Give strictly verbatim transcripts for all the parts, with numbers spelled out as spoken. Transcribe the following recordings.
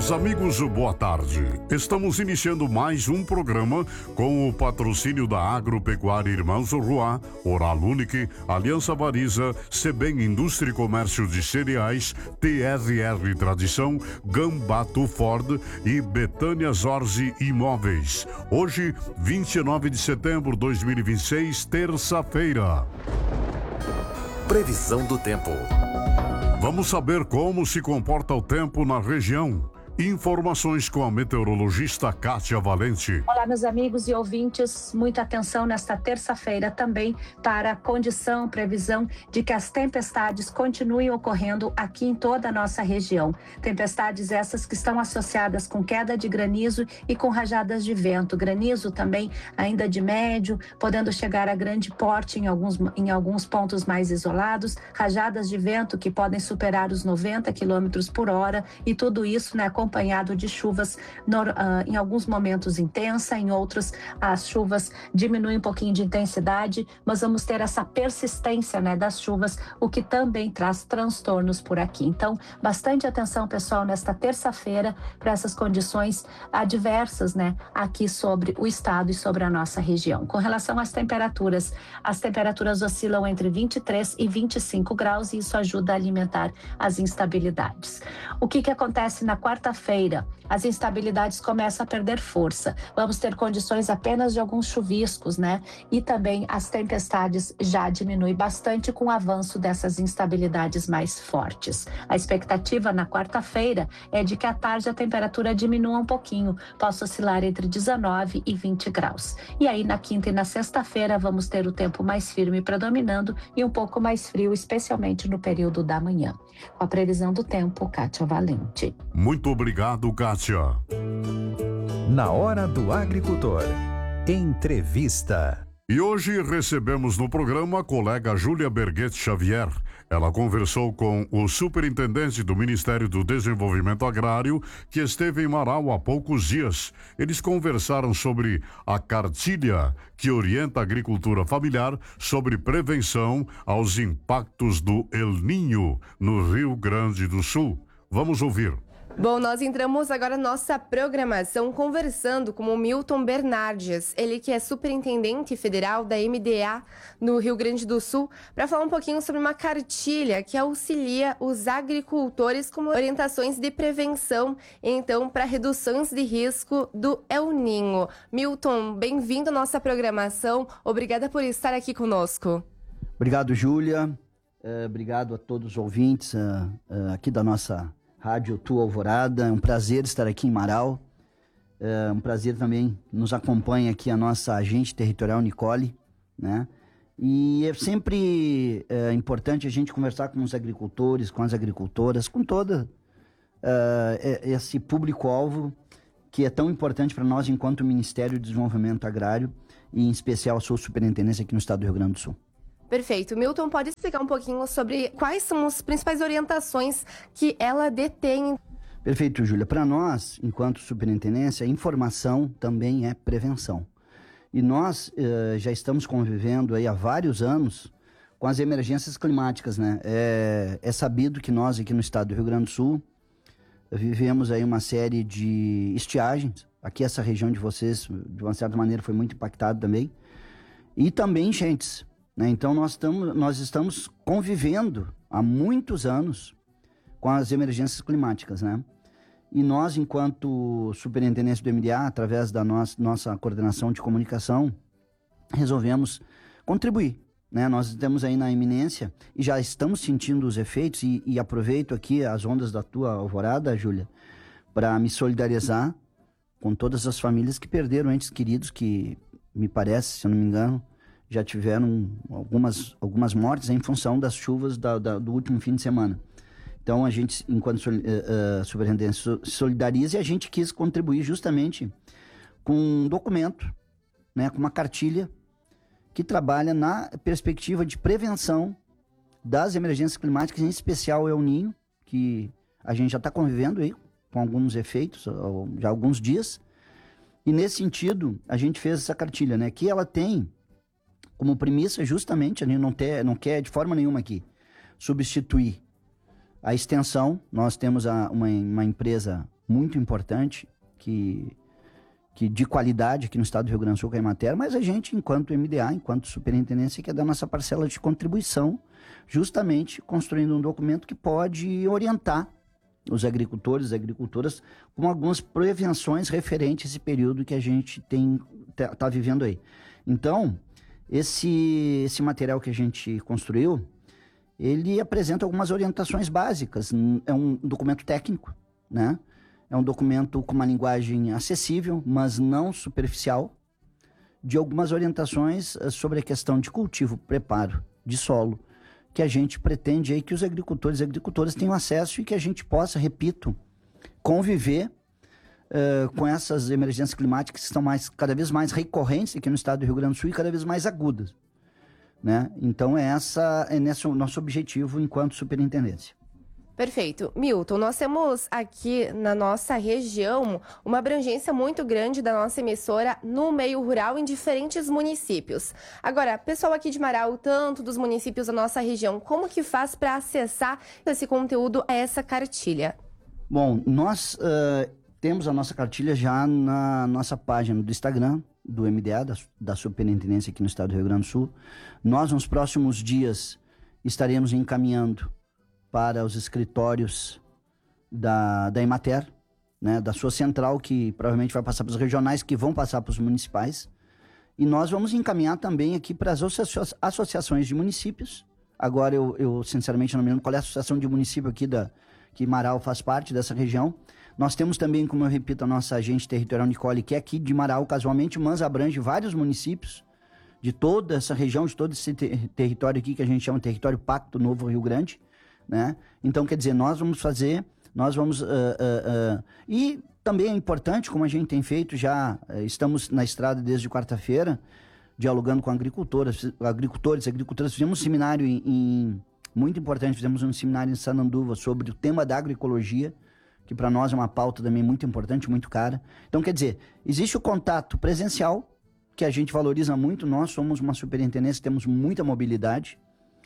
Meus amigos, boa tarde. Estamos iniciando mais um programa com o patrocínio da Agropecuária Irmãos Roá, Oral Unique, Aliança Variza, Sebem Indústria e Comércio de Cereais, T R R Tradição, Gambato Ford e Betânia Zorzi Imóveis. Hoje, vinte e nove de setembro de dois mil e vinte e seis, terça-feira. Previsão do tempo. Vamos saber como se comporta o tempo na região. Informações com a meteorologista Kátia Valente. Olá, meus amigos e ouvintes, muita atenção nesta terça-feira também para a condição, previsão de que as tempestades continuem ocorrendo aqui em toda a nossa região. Tempestades essas que estão associadas com queda de granizo e com rajadas de vento. Granizo também ainda de médio, podendo chegar a grande porte em alguns, em alguns pontos mais isolados, rajadas de vento que podem superar os noventa quilômetros por hora e tudo isso, né, acompanhado de chuvas no, uh, em alguns momentos intensa, em outros as chuvas diminuem um pouquinho de intensidade, mas vamos ter essa persistência, né, das chuvas, o que também traz transtornos por aqui. Então, bastante atenção, pessoal, nesta terça-feira para essas condições adversas, né, aqui sobre o estado e sobre a nossa região. Com relação às temperaturas, as temperaturas oscilam entre vinte e três e vinte e cinco graus e isso ajuda a alimentar as instabilidades. O que que acontece na quarta-feira? Feira, as instabilidades começam a perder força. Vamos ter condições apenas de alguns chuviscos, né? E também as tempestades já diminuem bastante com o avanço dessas instabilidades mais fortes. A expectativa na quarta-feira é de que à tarde a temperatura diminua um pouquinho, possa oscilar entre dezenove e vinte graus. E aí na quinta e na sexta-feira vamos ter o tempo mais firme predominando e um pouco mais frio, especialmente no período da manhã. Com a previsão do tempo, Kátia Valente. Muito obrigado, Kátia. Na hora do agricultor. Entrevista. E hoje recebemos no programa a colega Júlia Berguete Xavier. Ela conversou com o superintendente do Ministério do Desenvolvimento Agrário, que esteve em Marau há poucos dias. Eles conversaram sobre a cartilha que orienta a agricultura familiar sobre prevenção aos impactos do El Niño no Rio Grande do Sul. Vamos ouvir. Bom, nós entramos agora na nossa programação conversando com o Milton Bernardes, ele que é superintendente federal da M D A no Rio Grande do Sul, para falar um pouquinho sobre uma cartilha que auxilia os agricultores com orientações de prevenção, então, para reduções de risco do El Niño. Milton, bem-vindo à nossa programação, obrigada por estar aqui conosco. Obrigado, Júlia, uh, obrigado a todos os ouvintes uh, uh, aqui da nossa Rádio Tua Alvorada, é um prazer estar aqui em Marau, é um prazer também nos acompanha aqui a nossa agente territorial Nicole, né? E é sempre é, importante a gente conversar com os agricultores, com as agricultoras, com todo uh, esse público-alvo que é tão importante para nós enquanto Ministério do Desenvolvimento Agrário e em especial a sua superintendência aqui no estado do Rio Grande do Sul. Perfeito. Milton, pode explicar um pouquinho sobre quais são as principais orientações que ela detém? Perfeito, Júlia. Para nós, enquanto superintendência, informação também é prevenção. E nós eh, já estamos convivendo aí há vários anos com as emergências climáticas, né? É, é sabido que nós aqui no estado do Rio Grande do Sul vivemos aí uma série de estiagens. Aqui essa região de vocês, de uma certa maneira, foi muito impactada também. E também enchentes. Né? Então nós, tamo, nós estamos convivendo há muitos anos com as emergências climáticas, né? E nós, enquanto superintendência do M D A, através da nossa, nossa coordenação de comunicação, resolvemos contribuir, né? Nós estamos aí na iminência e já estamos sentindo os efeitos e, e aproveito aqui as ondas da tua alvorada, Júlia, para me solidarizar com todas as famílias que perderam entes queridos que, me parece, se eu não me engano, já tiveram algumas, algumas mortes em função das chuvas da, da, do último fim de semana. Então, a gente, enquanto uh, uh, superintendência, solidariza e a gente quis contribuir justamente com um documento, né, com uma cartilha que trabalha na perspectiva de prevenção das emergências climáticas, em especial o El Niño, que a gente já está convivendo aí com alguns efeitos, já há alguns dias. E nesse sentido, a gente fez essa cartilha, né, que ela tem como premissa justamente, a gente não, ter, não quer de forma nenhuma aqui substituir a extensão. Nós temos a, uma, uma empresa muito importante, que, que de qualidade aqui no estado do Rio Grande do Sul, com a Emater, mas a gente, enquanto M D A, enquanto superintendência, quer dar nossa parcela de contribuição, justamente construindo um documento que pode orientar os agricultores e agricultoras com algumas prevenções referentes a esse período que a gente tem tá, tá vivendo aí. Então, esse, esse material que a gente construiu, ele apresenta algumas orientações básicas. É um documento técnico, né? É um documento com uma linguagem acessível, mas não superficial, de algumas orientações sobre a questão de cultivo, preparo de solo, que a gente pretende aí que os agricultores e agricultoras tenham acesso e que a gente possa, repito, conviver uh, com essas emergências climáticas que estão mais, cada vez mais recorrentes aqui no estado do Rio Grande do Sul e cada vez mais agudas, né? Então é, essa, é esse o nosso objetivo enquanto superintendência. Perfeito. Milton, nós temos aqui na nossa região uma abrangência muito grande da nossa emissora no meio rural em diferentes municípios. Agora, pessoal aqui de Marau, tanto dos municípios da nossa região, como que faz para acessar esse conteúdo a essa cartilha? Bom, nós uh, temos a nossa cartilha já na nossa página do Instagram, do M D A, da, da Superintendência aqui no estado do Rio Grande do Sul. Nós, nos próximos dias, estaremos encaminhando para os escritórios da, da Emater, né, da sua central, que provavelmente vai passar para os regionais, que vão passar para os municipais. E nós vamos encaminhar também aqui para as associa- associações de municípios. Agora, eu, eu sinceramente não me lembro qual é a associação de município aqui, da, que Marau faz parte dessa região. Nós temos também, como eu repito, a nossa agente territorial Nicole, que é aqui de Marau, casualmente, mas abrange vários municípios de toda essa região, de todo esse ter- território aqui, que a gente chama de território Pacto Novo Rio Grande. Né? Então, quer dizer, nós vamos fazer, nós vamos... Uh, uh, uh, e também é importante, como a gente tem feito já, uh, estamos na estrada desde quarta-feira, dialogando com agricultoras, agricultores, agricultoras, fizemos um seminário em, em, muito importante, fizemos um seminário em Sananduva sobre o tema da agroecologia, que para nós é uma pauta também muito importante, muito cara. Então, quer dizer, existe o contato presencial, que a gente valoriza muito, nós somos uma superintendência, temos muita mobilidade.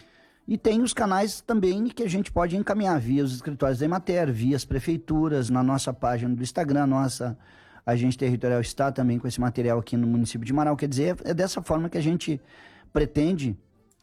E tem os canais também que a gente pode encaminhar via os escritórios da Emater, via as prefeituras, na nossa página do Instagram, nossa agente territorial está também com esse material aqui no município de Marau. Quer dizer, é dessa forma que a gente pretende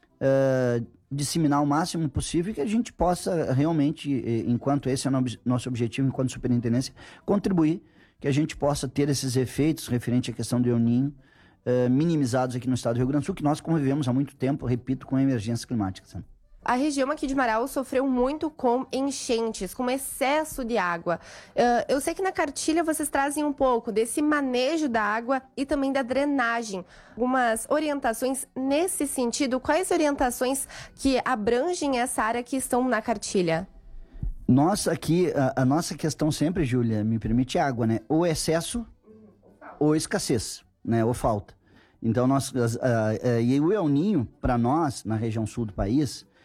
uh, disseminar o máximo possível e que a gente possa realmente, enquanto esse é o nosso objetivo, enquanto superintendência, contribuir, que a gente possa ter esses efeitos referente à questão do El Niño, uh, minimizados aqui no estado do Rio Grande do Sul, que nós convivemos há muito tempo, repito, com emergências climáticas. Né? A região aqui de Marau sofreu muito com enchentes, com excesso de água. Uh, eu sei que na cartilha vocês trazem um pouco desse manejo da água e também da drenagem. Algumas orientações nesse sentido. Quais orientações que abrangem essa área que estão na cartilha? Nós aqui, a, a nossa questão sempre, Júlia, me permite água, né? Ou excesso ou escassez, né? Ou falta. Então, nós, a, a, a, e o El Niño, para nós, na região sul do país,